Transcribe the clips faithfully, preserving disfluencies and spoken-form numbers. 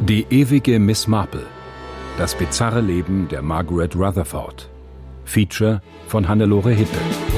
Die ewige Miss Marple. Das bizarre Leben der Margaret Rutherford. Feature von Hannelore Hippe.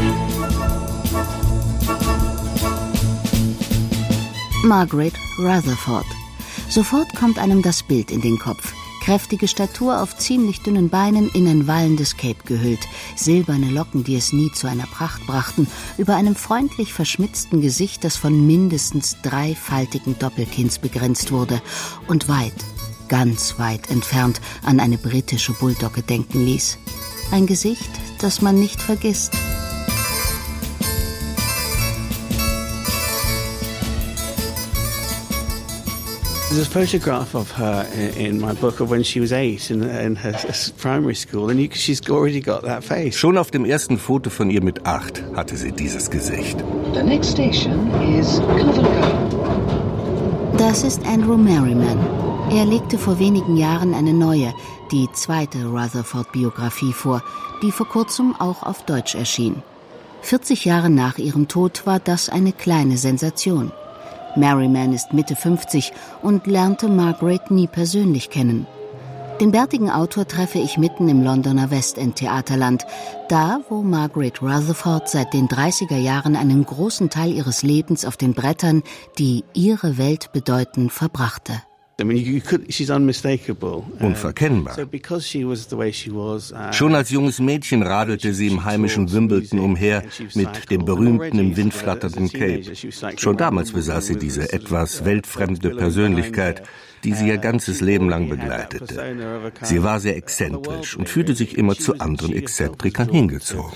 Margaret Rutherford. Sofort kommt einem das Bild in den Kopf. Kräftige Statur auf ziemlich dünnen Beinen, in ein wallendes Cape gehüllt, silberne Locken, die es nie zu einer Pracht brachten, über einem freundlich verschmitzten Gesicht, das von mindestens drei faltigen Doppelkinns begrenzt wurde und weit, ganz weit entfernt an eine britische Bulldogge denken ließ. Ein Gesicht, das man nicht vergisst. There's a photograph of her in my book of when she was eight in, in her primary school, and you, she's already got that face. Schon auf dem ersten Foto von ihr mit acht hatte sie dieses Gesicht. The next station is Covent Garden. Das ist Andrew Merriman. Er legte vor wenigen Jahren eine neue, die zweite Rutherford-Biografie vor, die vor kurzem auch auf Deutsch erschien. vierzig Jahre nach ihrem Tod war das eine kleine Sensation. Merriman ist Mitte fünfzig und lernte Margaret nie persönlich kennen. Den bärtigen Autor treffe ich mitten im Londoner Westend-Theaterland, da, wo Margaret Rutherford seit den dreißiger Jahren einen großen Teil ihres Lebens auf den Brettern, die ihre Welt bedeuten, verbrachte. Unverkennbar. Schon als junges Mädchen radelte sie im heimischen Wimbledon umher mit dem berühmten im Wind flatternden Cape. Schon damals besaß sie diese etwas weltfremde Persönlichkeit, die sie ihr ganzes Leben lang begleitete. Sie war sehr exzentrisch und fühlte sich immer zu anderen Exzentrikern hingezogen.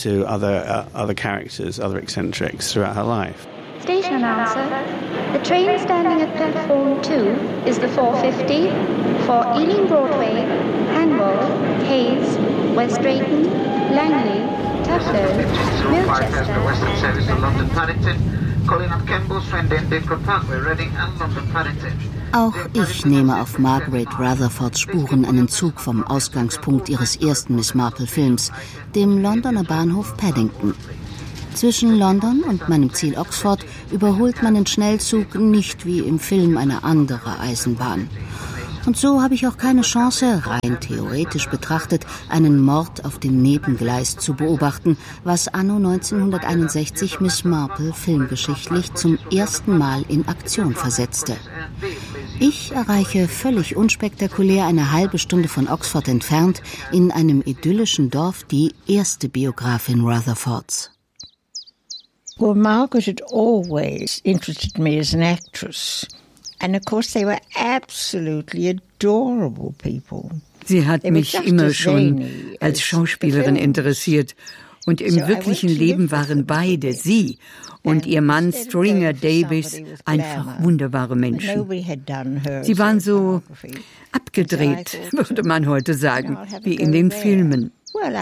Station announcer. The train standing at platform two is the four fifty for Ealing Broadway, Hanwell, Hayes, West Drayton, Langley, Tufnell, Milchester. Western service of London Paddington, calling on Kemble, Swindon, Didcot Parkway, Reading and London Paddington. Auch ich nehme auf Margaret Rutherfords Spuren einen Zug vom Ausgangspunkt ihres ersten Miss Marple-Films, dem Londoner Bahnhof Paddington. Zwischen London und meinem Ziel Oxford überholt man den Schnellzug nicht wie im Film eine andere Eisenbahn. Und so habe ich auch keine Chance, rein theoretisch betrachtet, einen Mord auf dem Nebengleis zu beobachten, was anno neunzehnhunderteinundsechzig Miss Marple filmgeschichtlich zum ersten Mal in Aktion versetzte. Ich erreiche völlig unspektakulär eine halbe Stunde von Oxford entfernt in einem idyllischen Dorf die erste Biografin Rutherfords. Well, Margaret had always interested me as an actress. And of course they were absolutely adorable people. Sie hat mich immer schon als Schauspielerin interessiert. Und im wirklichen Leben waren beide, sie und ihr Mann Stringer Davis, einfach wunderbare Menschen. Sie waren so abgedreht, würde man heute sagen, wie in den Filmen.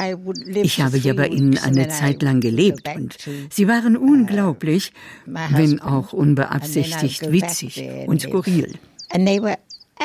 Ich habe ja bei ihnen eine Zeit lang gelebt und sie waren unglaublich, wenn auch unbeabsichtigt witzig und skurril. And they were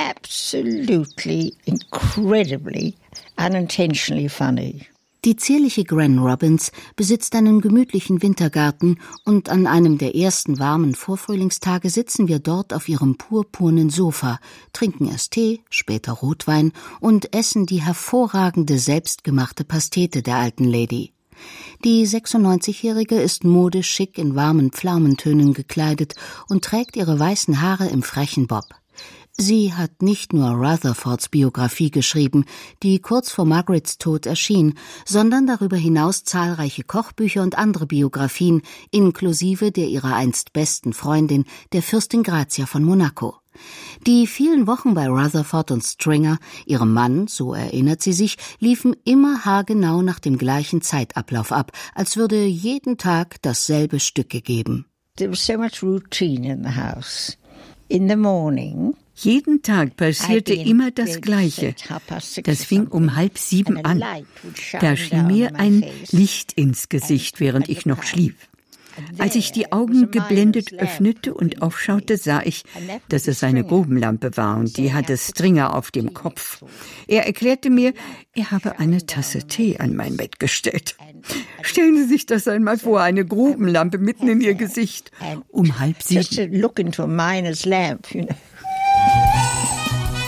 absolutely incredibly unintentionally funny. Die zierliche Gran Robbins besitzt einen gemütlichen Wintergarten und an einem der ersten warmen Vorfrühlingstage sitzen wir dort auf ihrem purpurnen Sofa, trinken erst Tee, später Rotwein und essen die hervorragende selbstgemachte Pastete der alten Lady. Die sechsundneunzigjährige ist modisch schick in warmen Pflaumentönen gekleidet und trägt ihre weißen Haare im frechen Bob. Sie hat nicht nur Rutherfords Biografie geschrieben, die kurz vor Margarets Tod erschien, sondern darüber hinaus zahlreiche Kochbücher und andere Biografien, inklusive der ihrer einst besten Freundin, der Fürstin Grazia von Monaco. Die vielen Wochen bei Rutherford und Stringer, ihrem Mann, so erinnert sie sich, liefen immer haargenau nach dem gleichen Zeitablauf ab, als würde jeden Tag dasselbe Stück gegeben. There was so much routine in the house. In the morning, jeden Tag passierte immer das Gleiche. Das fing um halb sieben an. Da schien mir ein Licht ins Gesicht, während ich noch schlief. Als ich die Augen geblendet öffnete und aufschaute, sah ich, dass es eine Grubenlampe war und die hatte Stringer auf dem Kopf. Er erklärte mir, er habe eine Tasse Tee an mein Bett gestellt. Stellen Sie sich das einmal vor, eine Grubenlampe mitten in Ihr Gesicht. Um halb sieben.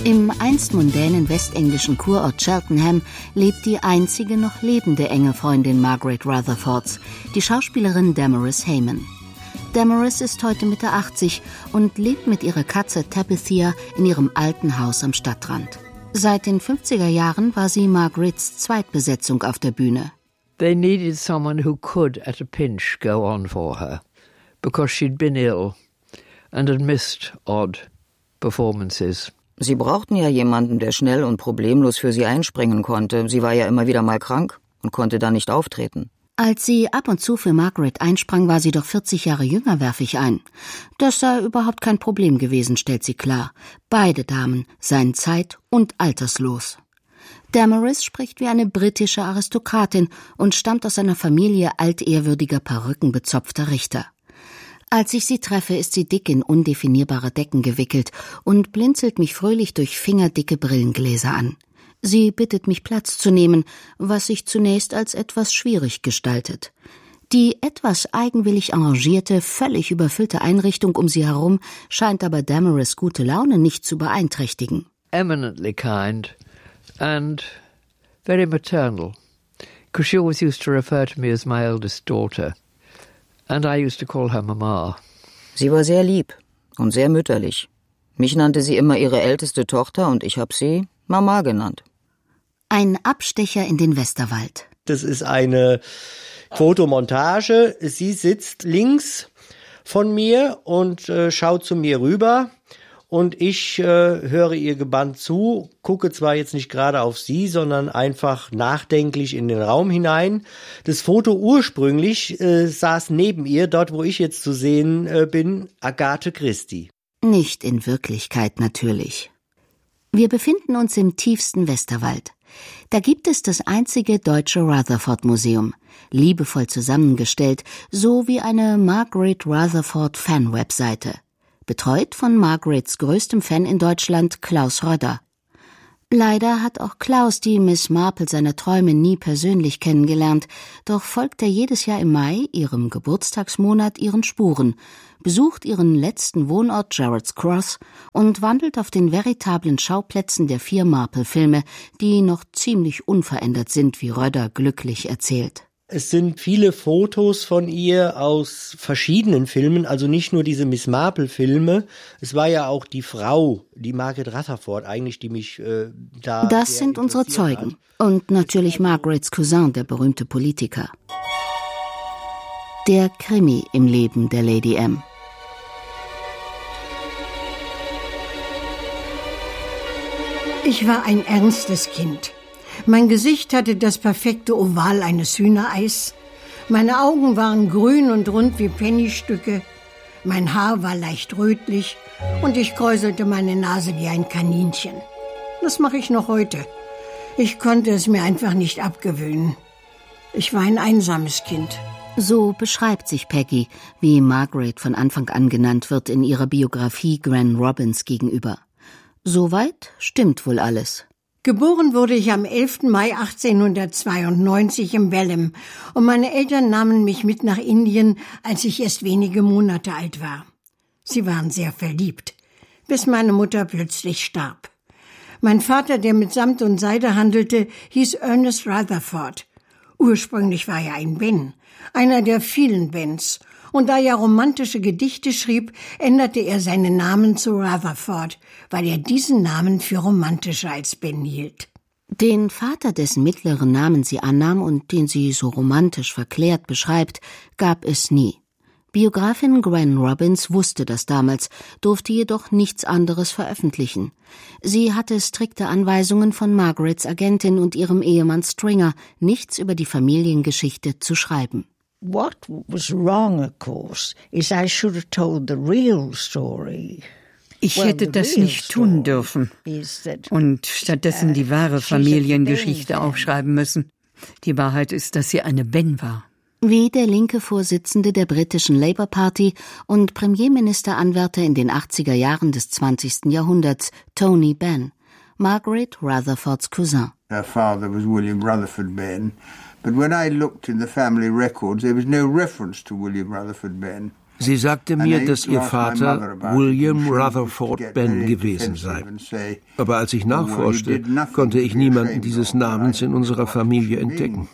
Im einst mondänen westenglischen Kurort Cheltenham lebt die einzige noch lebende enge Freundin Margaret Rutherfords, die Schauspielerin Damaris Hayman. Damaris ist heute Mitte achtzig und lebt mit ihrer Katze Tabitha in ihrem alten Haus am Stadtrand. Seit den fünfziger Jahren war sie Margarets Zweitbesetzung auf der Bühne. They needed someone who could at a pinch go on for her, because she'd been ill and had missed odd performances. Sie brauchten ja jemanden, der schnell und problemlos für sie einspringen konnte. Sie war ja immer wieder mal krank und konnte dann nicht auftreten. Als sie ab und zu für Margaret einsprang, war sie doch vierzig Jahre jünger, werfe ich ein. Das sei überhaupt kein Problem gewesen, stellt sie klar. Beide Damen seien zeit- und alterslos. Damaris spricht wie eine britische Aristokratin und stammt aus einer Familie altehrwürdiger, perückenbezopfter Richter. Als ich sie treffe, ist sie dick in undefinierbare Decken gewickelt und blinzelt mich fröhlich durch fingerdicke Brillengläser an. Sie bittet mich, Platz zu nehmen, was sich zunächst als etwas schwierig gestaltet. Die etwas eigenwillig arrangierte, völlig überfüllte Einrichtung um sie herum scheint aber Damaris' gute Laune nicht zu beeinträchtigen. Eminently kind and very maternal, because she always used to refer to me as my eldest daughter. And I used to call her Mama. Sie war sehr lieb und sehr mütterlich. Mich nannte sie immer ihre älteste Tochter und ich habe sie Mama genannt. Ein Abstecher in den Westerwald. Das ist eine Fotomontage. Sie sitzt links von mir und äh, schaut zu mir rüber. Und ich äh, höre ihr gebannt zu, gucke zwar jetzt nicht gerade auf sie, sondern einfach nachdenklich in den Raum hinein. Das Foto ursprünglich äh, saß neben ihr, dort wo ich jetzt zu sehen äh, bin, Agathe Christie. Nicht in Wirklichkeit natürlich. Wir befinden uns im tiefsten Westerwald. Da gibt es das einzige deutsche Rutherford-Museum, liebevoll zusammengestellt, so wie eine Margaret Rutherford-Fan-Webseite. Betreut von Margarets größtem Fan in Deutschland, Klaus Rödder. Leider hat auch Klaus die Miss Marple seiner Träume nie persönlich kennengelernt, doch folgt er jedes Jahr im Mai, ihrem Geburtstagsmonat, ihren Spuren, besucht ihren letzten Wohnort Gerrards Cross und wandelt auf den veritablen Schauplätzen der vier Marple-Filme, die noch ziemlich unverändert sind, wie Rödder glücklich erzählt. Es sind viele Fotos von ihr aus verschiedenen Filmen, also nicht nur diese Miss Marple-Filme. Es war ja auch die Frau, die Margaret Rutherford eigentlich, die mich äh, da... Das sind unsere Zeugen. Hat. Und natürlich Margarets Cousin, der berühmte Politiker. Der Krimi im Leben der Lady M. Ich war ein ernstes Kind. Mein Gesicht hatte das perfekte Oval eines Hühnereis. Meine Augen waren grün und rund wie Pennystücke. Mein Haar war leicht rötlich und ich kräuselte meine Nase wie ein Kaninchen. Das mache ich noch heute. Ich konnte es mir einfach nicht abgewöhnen. Ich war ein einsames Kind. So beschreibt sich Peggy, wie Margaret von Anfang an genannt wird in ihrer Biografie Gwen Robbins gegenüber. Soweit stimmt wohl alles. Geboren wurde ich am elften Mai achtzehnhundertzweiundneunzig in Belem und meine Eltern nahmen mich mit nach Indien, als ich erst wenige Monate alt war. Sie waren sehr verliebt, bis meine Mutter plötzlich starb. Mein Vater, der mit Samt und Seide handelte, hieß Ernest Rutherford. Ursprünglich war er ein Ben, einer der vielen Bens. Und da er romantische Gedichte schrieb, änderte er seinen Namen zu Rutherford, weil er diesen Namen für romantischer als Ben hielt. Den Vater, dessen mittleren Namen sie annahm und den sie so romantisch verklärt beschreibt, gab es nie. Biografin Gwen Robbins wusste das damals, durfte jedoch nichts anderes veröffentlichen. Sie hatte strikte Anweisungen von Margarets Agentin und ihrem Ehemann Stringer, nichts über die Familiengeschichte zu schreiben. What was wrong, of course, is I should have told the real story. Ich hätte das nicht tun dürfen und stattdessen die wahre Familiengeschichte aufschreiben müssen. Die Wahrheit ist, dass sie eine Ben war. Wie der linke Vorsitzende der britischen Labour Party und Premierministeranwärter in den achtziger Jahren des zwanzigsten Jahrhunderts, Tony Benn, Margaret Rutherfords Cousin. Her father was William Rutherford Benn. But when I looked in the family records, there was no reference to William Rutherford Benn. Sie sagte mir, dass ihr Vater William Rutherford Benn gewesen sei. Aber als ich nachforschte, konnte ich niemanden dieses Namens in unserer Familie entdecken.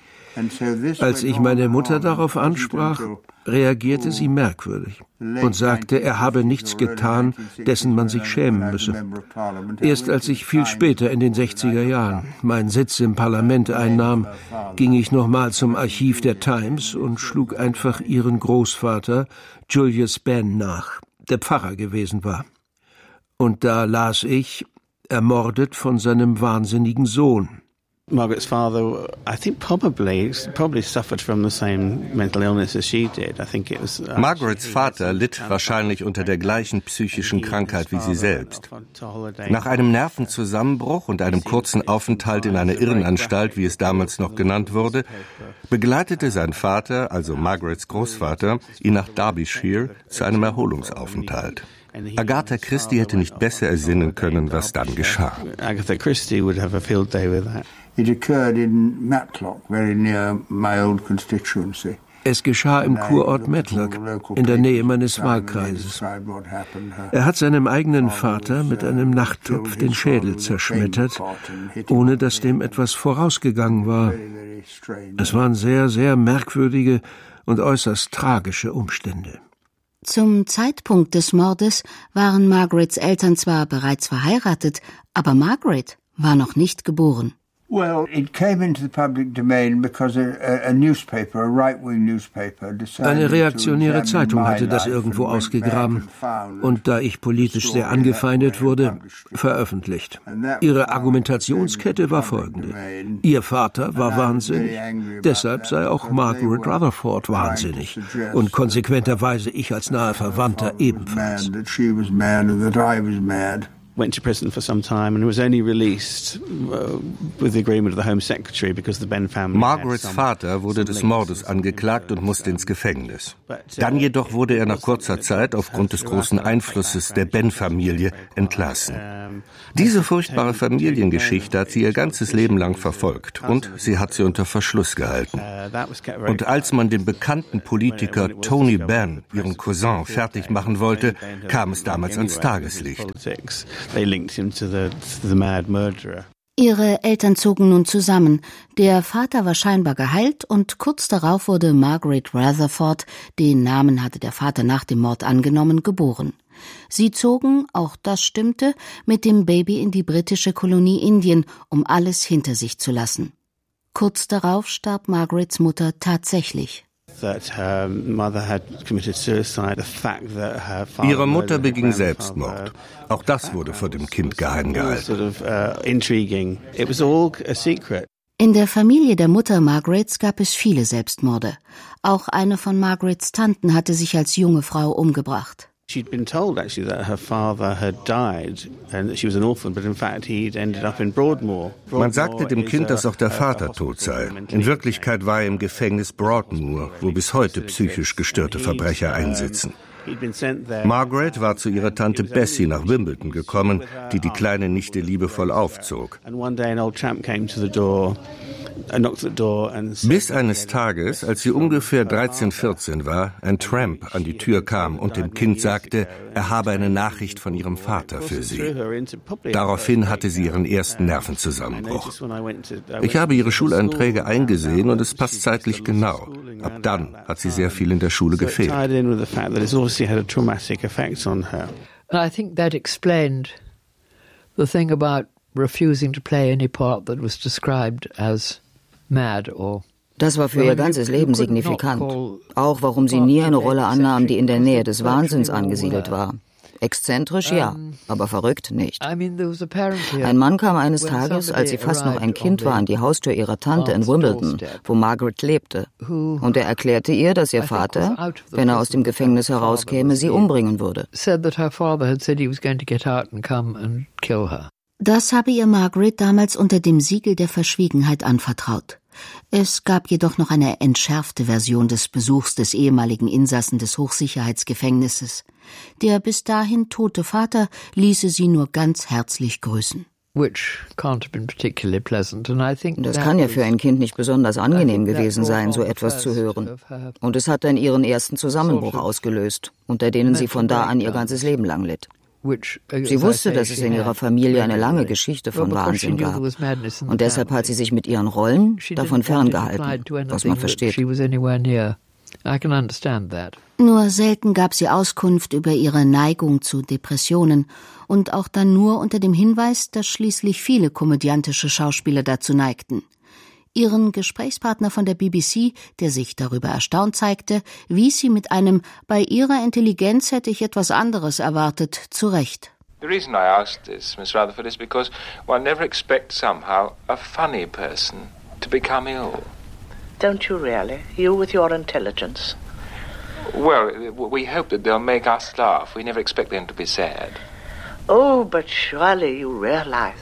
Als ich meine Mutter darauf ansprach, reagierte sie merkwürdig und sagte, er habe nichts getan, dessen man sich schämen müsse. Erst als ich viel später in den sechziger Jahren meinen Sitz im Parlament einnahm, ging ich nochmal zum Archiv der Times und schlug einfach ihren Großvater Julius Benn nach, der Pfarrer gewesen war. Und da las ich, ermordet von seinem wahnsinnigen Sohn. Margaret's father, I think probably probably suffered from the same mental illness as she did. I think it was. Uh, Margarets Vater litt wahrscheinlich unter der gleichen psychischen Krankheit wie sie selbst. Nach einem Nervenzusammenbruch und einem kurzen Aufenthalt in einer Irrenanstalt, wie es damals noch genannt wurde, begleitete sein Vater, also Margarets Großvater, ihn nach Derbyshire zu einem Erholungsaufenthalt. Agatha Christie hätte nicht besser ersinnen können, was dann geschah. Agatha Christie would have a field day with that. It occurred in Matlock, very near my old constituency. Es geschah im Kurort Matlock, in der Nähe meines Wahlkreises. Er hat seinem eigenen Vater mit einem Nachttopf den Schädel zerschmettert, ohne dass dem etwas vorausgegangen war. Es waren sehr, sehr merkwürdige und äußerst tragische Umstände. Zum Zeitpunkt des Mordes waren Margarets Eltern zwar bereits verheiratet, aber Margaret war noch nicht geboren. Well, it came into the public domain because a, a newspaper, a right-wing newspaper, decided Eine reaktionäre Zeitung hatte das irgendwo ausgegraben und da ich politisch sehr angefeindet wurde, veröffentlicht. Ihre Argumentationskette war folgende. Ihr Vater war wahnsinnig, deshalb sei auch Margaret Rutherford wahnsinnig und konsequenterweise ich als nahe Verwandter ebenfalls. Went to prison for some time and was only released uh, with the agreement of the Home Secretary because the Benn family. Margarets Vater wurde des Mordes angeklagt und musste ins Gefängnis. Dann jedoch wurde er nach kurzer Zeit aufgrund des großen Einflusses der Benn-Familie entlassen. Diese furchtbare Familiengeschichte hat sie ihr ganzes Leben lang verfolgt und sie hat sie unter Verschluss gehalten. Und als man den bekannten Politiker Tony Benn, ihren Cousin, fertig machen wollte, kam es damals ans Tageslicht. They linked him to the, to the mad murderer. Ihre Eltern zogen nun zusammen. Der Vater war scheinbar geheilt und kurz darauf wurde Margaret Rutherford, den Namen hatte der Vater nach dem Mord angenommen, geboren. Sie zogen, auch das stimmte, mit dem Baby in die britische Kolonie Indien, um alles hinter sich zu lassen. Kurz darauf starb Margarets Mutter tatsächlich. Ihre Mutter beging Selbstmord. Auch das wurde vor dem Kind geheim gehalten. In der Familie der Mutter Margarets gab es viele Selbstmorde. Auch eine von Margarets Tanten hatte sich als junge Frau umgebracht. She'd been told actually that her father had died and that she was an orphan, but in fact he'd ended up in Broadmoor. Man sagte dem Kind, dass auch der Vater tot sei. In Wirklichkeit war er im Gefängnis Broadmoor, wo bis heute psychisch gestörte Verbrecher einsitzen. Margaret war zu ihrer Tante Bessie nach Wimbledon gekommen, die die kleine Nichte liebevoll aufzog. Bis eines Tages, als sie ungefähr dreizehn, vierzehn war, ein Tramp an die Tür kam und dem Kind sagte, er habe eine Nachricht von ihrem Vater für sie. Daraufhin hatte sie ihren ersten Nervenzusammenbruch. Ich habe ihre Schuleinträge eingesehen und es passt zeitlich genau. Ab dann hat sie sehr viel in der Schule gefehlt. I think that explained the thing about refusing to play any part that was described as mad or. Das war für ihr ganzes Leben signifikant. Auch warum sie nie eine Rolle annahm, die in der Nähe des Wahnsinns angesiedelt war. Exzentrisch, ja, aber verrückt nicht. Ein Mann kam eines Tages, als sie fast noch ein Kind war, an die Haustür ihrer Tante in Wimbledon, wo Margaret lebte. Und er erklärte ihr, dass ihr Vater, wenn er aus dem Gefängnis herauskäme, sie umbringen würde. Das habe ihr Margaret damals unter dem Siegel der Verschwiegenheit anvertraut. Es gab jedoch noch eine entschärfte Version des Besuchs des ehemaligen Insassen des Hochsicherheitsgefängnisses. Der bis dahin tote Vater ließe sie nur ganz herzlich grüßen. Das kann ja für ein Kind nicht besonders angenehm gewesen sein, so etwas zu hören. Und es hat dann ihren ersten Zusammenbruch ausgelöst, unter denen sie von da an ihr ganzes Leben lang litt. Sie wusste, dass es in ihrer Familie eine lange Geschichte von Wahnsinn gab. Und deshalb hat sie sich mit ihren Rollen davon ferngehalten, was man versteht. Nur selten gab sie Auskunft über ihre Neigung zu Depressionen und auch dann nur unter dem Hinweis, dass schließlich viele komödiantische Schauspieler dazu neigten. Ihren Gesprächspartner von der B B C, der sich darüber erstaunt zeigte, wies sie mit einem „Bei ihrer Intelligenz hätte ich etwas anderes erwartet" zurecht. The reason I asked this, Miss Rutherford, is because one never expects somehow a funny person to become ill. Don't you really? You with your intelligence? Well, we hope that they'll make us laugh. We never expect them to be sad. Oh, but surely you realize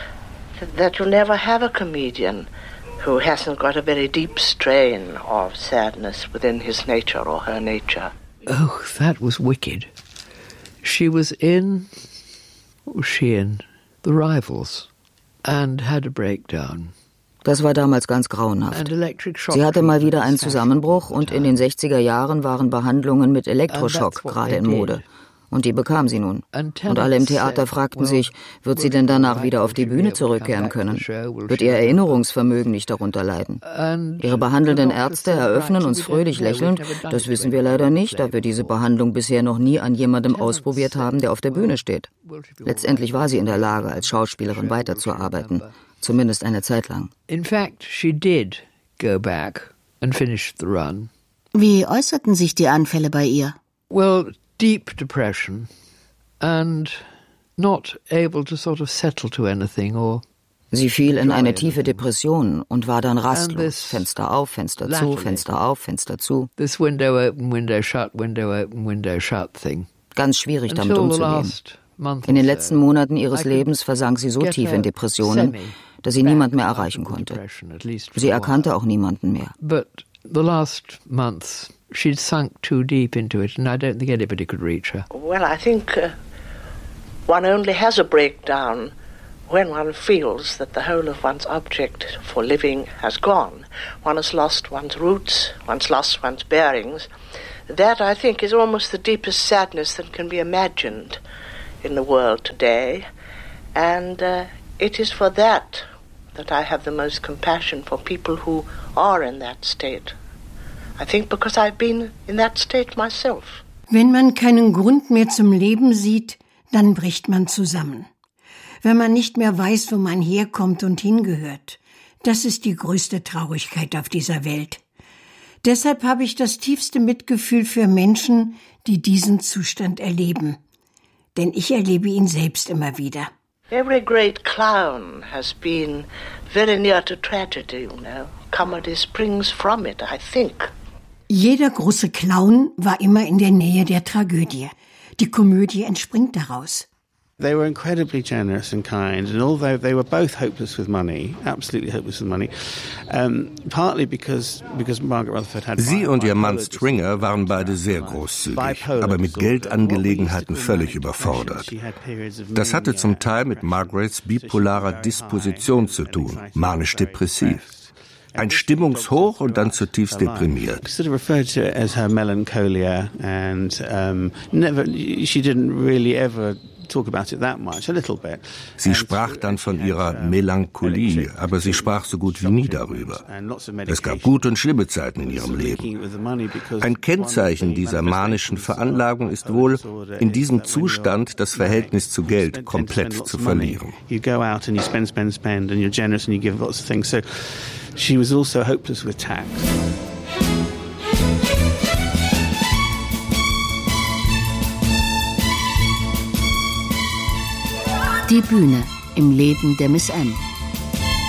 that you'll never have a comedian who hasn't got a very deep strain of sadness within his nature or her nature. Oh, that was wicked. She was in, what was she in? The Rivals, and had a breakdown. Das war damals ganz grauenhaft. Sie hatte mal wieder einen Zusammenbruch und in den sechziger Jahren waren Behandlungen mit Elektroschock gerade in Mode. Und die bekam sie nun. Und alle im Theater fragten sich, wird sie denn danach wieder auf die Bühne zurückkehren können? Wird ihr Erinnerungsvermögen nicht darunter leiden? Ihre behandelnden Ärzte eröffnen uns fröhlich lächelnd, das wissen wir leider nicht, da wir diese Behandlung bisher noch nie an jemandem ausprobiert haben, der auf der Bühne steht. Letztendlich war sie in der Lage, als Schauspielerin weiterzuarbeiten. Zumindest eine Zeit lang. In fact, she did go back and finish the run. Wie äußerten sich die Anfälle bei ihr? Well, deep depression and not able to sort of settle to anything or Sie fiel in eine tiefe Depression und war dann rastlos. Fenster auf, Fenster zu, Fenster auf, Fenster zu. This window open, window shut, window open, window shut thing. Ganz schwierig damit umzugehen. In den letzten Monaten ihres Lebens versank sie so tief in Depressionen, dass sie niemand mehr erreichen konnte. Sie erkannte auch niemanden mehr. But the last months she'd sunk too deep into it and I don't think anybody could reach her. Well, I think uh, one only has a breakdown when one feels that the whole of one's object for living has gone. One has lost one's roots, one's lost one's bearings. That, I think, is almost the deepest sadness that can be imagined in the world today, and uh, it is for that that I have the most compassion for people who are in that state. I think because I've been in that state myself. Wenn man keinen Grund mehr zum Leben sieht, dann bricht man zusammen. Wenn man nicht mehr weiß, wo man herkommt und hingehört, das ist die größte Traurigkeit auf dieser Welt. Deshalb habe ich das tiefste Mitgefühl für Menschen, die diesen Zustand erleben. Denn ich erlebe ihn selbst immer wieder. Every great clown has been very near to tragedy, you know. Comedy springs from it, I think. Jeder große Clown war immer in der Nähe der Tragödie. Die Komödie entspringt daraus. They were incredibly generous and kind, and although they were both hopeless with money, absolutely hopeless with money, um, partly because because Margaret Rutherford had. Sie und ihr Mann Stringer waren beide sehr großzügig, aber mit Geldangelegenheiten völlig überfordert. Das hatte zum Teil mit Margarets bipolarer Disposition zu tun, manisch-depressiv. Ein Stimmungshoch und dann zutiefst deprimiert. Sort of referred to it as her melancholia, and um, never, she didn't really ever talk about it that much, a little bit. Sie sprach dann von ihrer Melancholie, aber sie sprach so gut wie nie darüber. Es gab gute und schlimme Zeiten in ihrem Leben. Ein Kennzeichen dieser manischen Veranlagung ist wohl, in diesem Zustand das Verhältnis zu Geld komplett zu verlieren. You go out and you spend, spend, spend, and you're generous and you give lots of things. So she was also hopeless with tax. Die Bühne im Leben der Miss M.